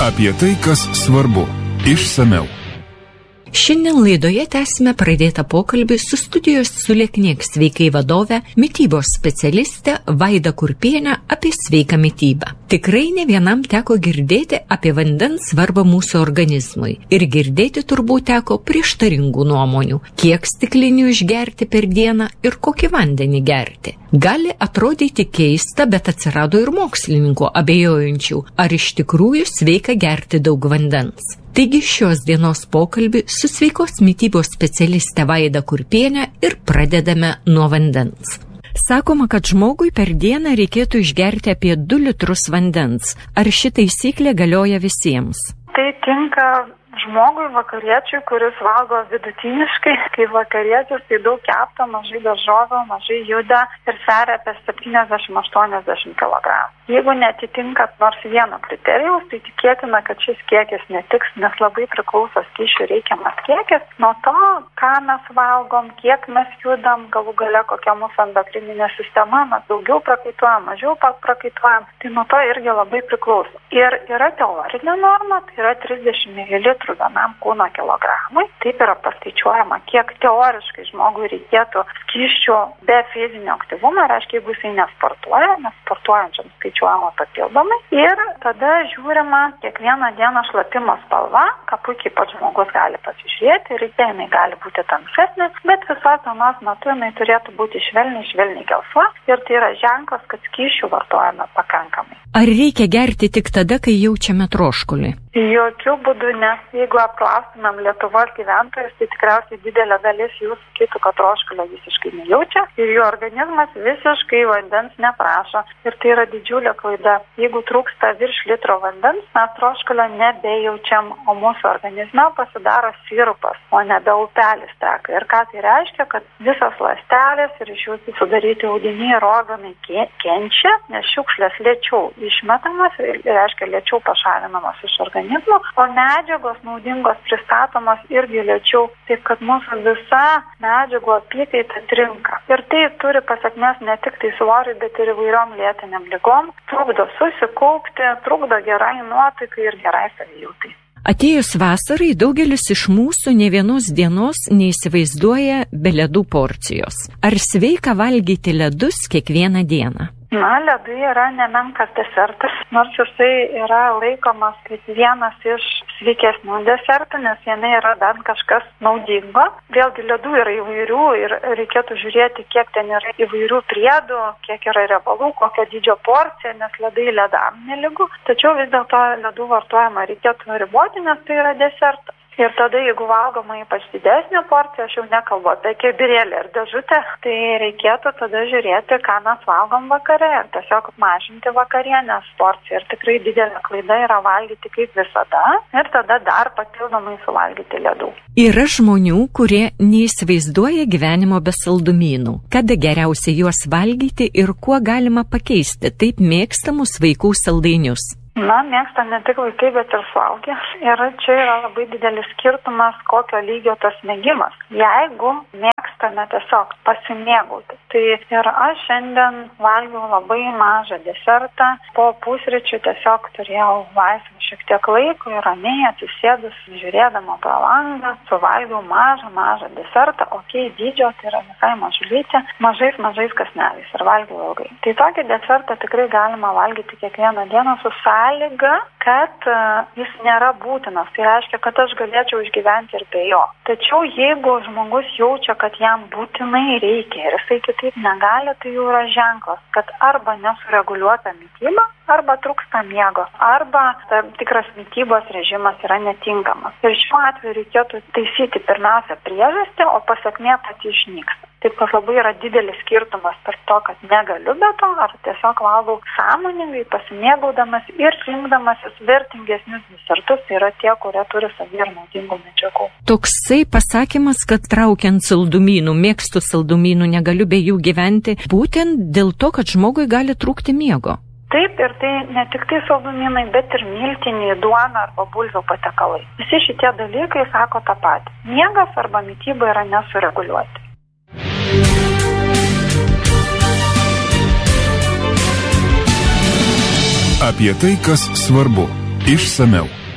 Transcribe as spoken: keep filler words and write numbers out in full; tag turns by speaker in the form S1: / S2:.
S1: Apie tai, kas svarbu. Išsamiau.
S2: Šiandien laidoje tęsime pradėtą pokalbį su studijos Sulieknėk sveikai vadove, mitybos specialiste Vaida Kurpienė apie sveiką mitybą. Tikrai ne vienam teko girdėti apie vandens svarbą mūsų organizmui. Ir girdėti turbūt teko prieštaringų nuomonių, kiek stiklinių išgerti per dieną ir kokį vandenį gerti. Gali atrodyti keista, bet atsirado ir mokslininkų abejojančių, ar iš tikrųjų sveika gerti daug vandens. Taigi šios dienos pokalbį su sveikos mitybos specialiste Vaida Kurpienė ir pradedame nuo vandens. Sakoma, kad žmogui per dieną reikėtų išgerti apie du litrus vandens. Ar ši taisyklė galioja visiems?
S3: Tai tinka žmogui vakariečiui, kuris valgo vidutiniškai, kai vakarietis tai daug kepta, mažai daržovių, mažai juda ir sveria apie septyniasdešimt aštuoniasdešimt kilogramų. Jeigu netitinka nors vieno kriterijaus, tai tikėtina, kad šis kiekis netiks, nes labai priklauso skysčių reikiamas kiekis nuo to, ką mes valgom, kiek mes judam, galų gale kokia mūsų endokrininė sistema, mes daugiau prakaituojam, mažiau prakaituojam, tai nuo to irgi labai priklauso. Ir yra teorinė norma, tai yra trisdešimt mililitrų vienam kūno kilogramui. Taip yra paskaičiuojama, kiek teoriškai žmogui reikėtų skysčių be fizinio aktyvumo, reiškia, jeigu jisai nesportuoja, nes sportuojančiam skaičiuojama papildomai. Ir tada žiūrima kiekvieną dieną šlapimo spalva, ką puikiai pats žmogus gali pasižiūrėti, ryte jinai gali būti tamsesnė, bet visos dienos metu jinai turėtų būti švelniai, švelniai gelsva ir tai yra ženklas, kad skysčių vartojame pakankamai.
S2: Ar reikia gerti tik tada, kai jaučiame troškulį?
S3: Jokių būdų, nes jeigu apklaustumėm Lietuvos gyventojus, tai tikriausiai didelė dalis jų sakytų, kad troškulio visiškai nejaučia ir jų organizmas visiškai vandens neprašo. Ir tai yra didžiulė klaida. Jeigu trūksta virš litro vandens, mes troškulio nebejaučiam, o mūsų organizme pasidaro sirupas, o nebe upelis teka. Ir ką tai reiškia, kad visas ląstelės ir iš jų sudaryti audiniai ir organai kenčia, nes šiukšlės lėčiau išmetamas ir reiškia lėčiau pašalinamas iš organizmo, o medžiagos naudingos pristatomos irgi lėčiau, taip kad mūsų visa medžiagų apykaita trinka. Ir tai turi pasakmes ne tik tai svoriui, bet ir įvairiom lėtiniam ligom, trukdo susikaupti, trukdo gerai nuotaikai ir gerai savijautai.
S2: Atėjus vasarai, daugelis iš mūsų ne vienos dienos neįsivaizduoja be ledų porcijos. Ar sveika valgyti ledus kiekvieną dieną?
S3: Na, ledai yra nemenkas desertas, nors jisai yra laikomas kaip vienas iš sveikesnių desertų, nes jame yra bent kažkas naudingo. Vėlgi ledų yra įvairių ir reikėtų žiūrėti, kiek ten yra įvairių priedų, kiek yra riebalų, kokio dydžio porcija, nes ledai ledam nelygu. Tačiau vis dėlto ledų vartojimą reikėtų riboti, nes tai yra desertas. Ir tada, jeigu valgoma ypač didesnė porcija, aš jau nekalbu apie kibirėlį ir dėžutę, tai reikėtų tada žiūrėti, ką mes valgom vakare ir tiesiog mažinti vakarienės porciją. Ir tikrai didelė klaida yra valgyti kaip visada ir tada dar papildomai suvalgyti ledų.
S2: Yra žmonių, kurie neįsivaizduoja gyvenimo be saldumynų. Kada geriausia juos valgyti ir kuo galima pakeisti taip mėgstamus vaikų saldainius?
S3: Na, mėgsta ne tik vaikai, bet ir suaugę. Ir čia yra labai didelis skirtumas, kokio lygio tas mėgimas. Jeigu mėgstame tiesiog pasimėgauti, tai ir aš šiandien valgiau labai mažą desertą. Po pusryčių tiesiog turėjau laisvą šiek tiek laiko ir ramiai atsisėdus, žiūrėdama pro langą, suvalgiau mažą, mažą desertą, okei, dydžio, tai yra visai mažulytė, mažais, mažais kąsneliais ir valgiau ilgai. Tai tokį desertą tikrai galima valgyti kiekvieną dieną su sąlyga, kad uh, jis nėra būtinas. Tai reiškia, kad aš galėčiau išgyventi ir be jo. Tačiau jeigu žmogus jaučia, kad jam būtinai reikia ir jisai kitaip negali, tai jau yra ženklas, kad arba nesureguliuota mityba, arba trūksta miego, arba tam tikras mitybos režimas yra netinkamas. Ir šiuo atveju reikėtų taisyti pirmiausia priežastį, o pasakmė pati išnyksta. Taip, kad labai yra didelis skirtumas tarp to, kad negaliu be to, ar tiesiog valgau sąmoningai, pasimėgaudamas ir rinkdamasis vertingesnius desertus, tai yra tie, kurie turi savy ir naudingų medžiagų.
S2: Toksai pasakymas, kad traukiant saldumynų, mėgstu saldumynų, negaliu be jų gyventi, būtent dėl to, kad žmogui gali trūkti miego.
S3: Taip, ir tai ne tik tai saldumynai, bet ir miltiniai, duona arba bulvių patekalai. Visi šitie dalykai sako tą patį. Miegas arba mityba yra nesureguliuoti.
S1: Apie tai, kas svarbu. Išsameu.